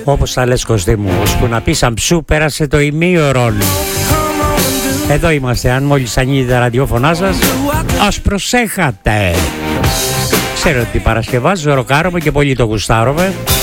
Όπως τα λες, Κωστή μου, ώσπου να πει σαν ψού πέρασε το ημίωρον. Εδώ είμαστε, αν μόλις ανοίγετε τα ραδιόφωνά σας, ας προσέχατε. Ξέρω ότι Παρασκευάζω, ροκάρομαι και πολύ το γουστάρομαι.